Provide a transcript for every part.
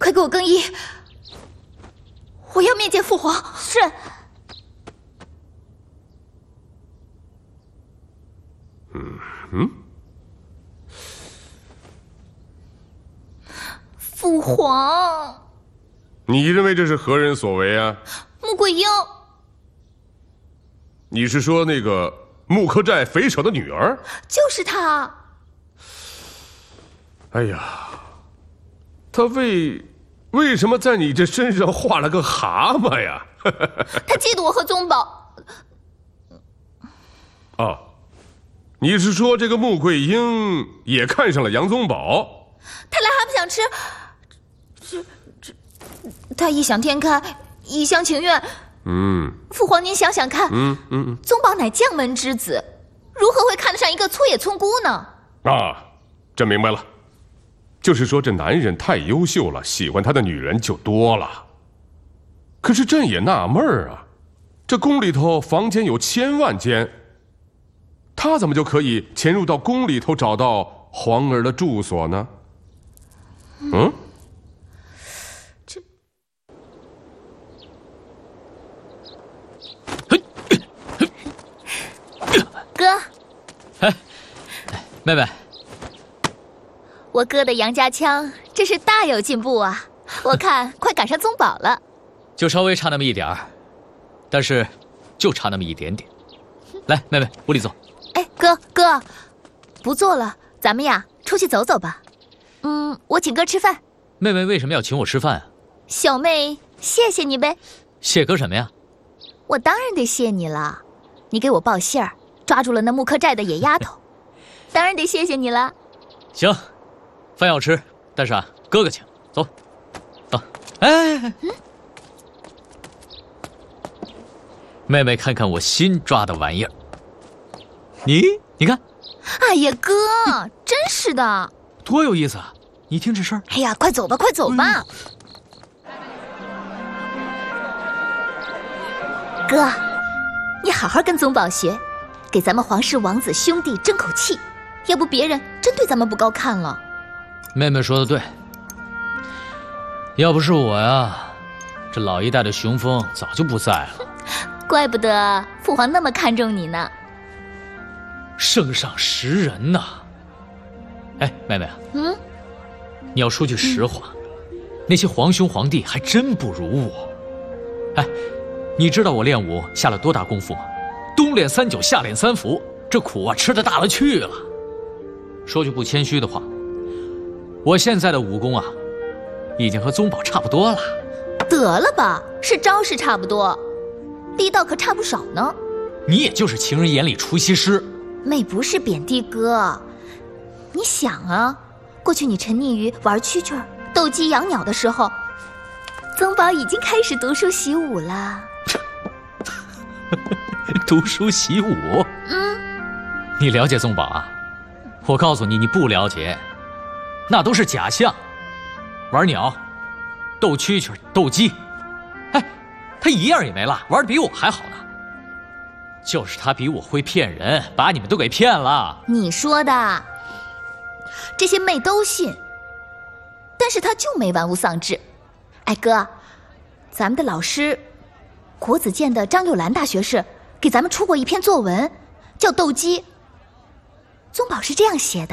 快给我更衣！我要面见父皇。 是。 父皇， 你认为这是何人所为啊？ 穆桂英。 你是说那个穆克寨匪首的女儿？ 就是她。 哎呀，她为什么在你这身上画了个蛤蟆呀？ 她嫉妒我和宗宝。 哦，你是说这个穆桂英也看上了杨宗保？ 她癞蛤蟆想吃，她异想天开，一厢情愿。父皇您想想看，宗保乃将门之子，如何会看得上一个粗野村姑呢？ 啊，朕明白了，就是说这男人太优秀了，喜欢他的女人就多了。可是朕也纳闷儿啊，这宫里头房间有千万间，他怎么就可以潜入到宫里头找到皇儿的住所呢？ 哥， 妹妹， 我哥的杨家枪真是大有进步啊！我看快赶上宗保了， 就稍微差那么一点儿，但是就差那么一点点。来，妹妹，屋里坐。 哎，哥，不坐了，咱们呀出去走走吧。我请哥吃饭。 妹妹为什么要请我吃饭啊？ 小妹谢谢你呗。 谢哥什么呀？ 我当然得谢你了，你给我报信儿，抓住了那穆克寨的野丫头，当然得谢谢你了。 行，饭要吃，但是啊，哥哥请，走，走。哎，妹妹看看我新抓的玩意儿，你看， 哎呀，哥，真是的， 多有意思啊！你听这声儿。 哎呀，快走吧，快走吧。哥，你好好跟宗保学，给咱们皇室王子兄弟争口气，要不别人真对咱们不高看了。 妹妹说的对，要不是我呀，这老一代的雄风早就不在了。 怪不得父皇那么看重你呢。 圣上识人呐。哎，妹妹，你要说句实话，那些皇兄皇帝还真不如我。哎，你知道我练武下了多大功夫吗？冬练3九，夏练3伏，这苦啊吃得大了去了。说句不谦虚的话，我现在的武功啊，已经和宗保差不多了。 得了吧，是招式差不多，力道可差不少呢。 你也就是情人眼里出西施。 妹不是贬低哥，你想啊，过去你沉溺于玩蛐蛐、斗鸡养鸟的时候，宗保已经开始读书习武了。 读书习武？你了解宗保啊？我告诉你，你不了解，那都是假象。玩鸟、斗蛐蛐、斗鸡，哎，他一样也没落，玩得比我还好呢。就是他比我会骗人，把你们都给骗了。 你说的，这些妹都信，但是他就没玩物丧志。哎哥，咱们的老师国子监的张幼兰大学士给咱们出过一篇作文，叫《斗鸡》。宗保是这样写的：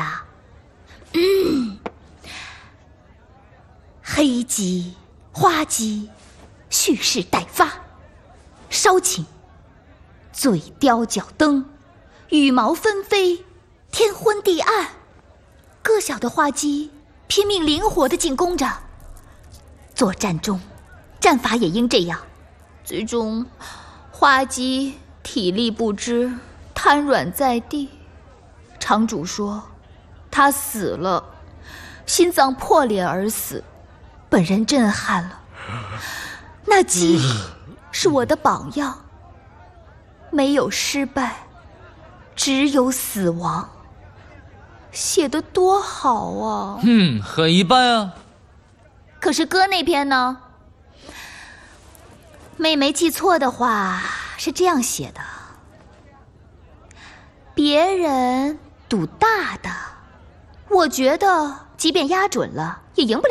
黑鸡、花鸡，蓄势待发，稍寝，嘴叼脚蹬，羽毛纷飞，天昏地暗。个小的花鸡拼命灵活地进攻着，作战中战法也应这样。最终花鸡体力不支，瘫软在地。场主说他死了，心脏破裂而死，本人震撼了。那鸡是我的榜样，没有失败，只有死亡。写得多好啊！ 很一般啊。 可是哥那篇呢？妹没记错的话是这样写的：别人赌大的，我觉得即便压准了也赢不了。